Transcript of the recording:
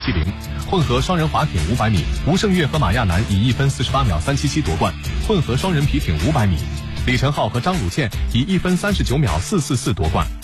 4.70，混合双人滑艇500米，吴胜月和马亚楠以1分48秒377夺冠；混合双人皮艇500米，李晨浩和张汝倩以1分39秒444夺冠。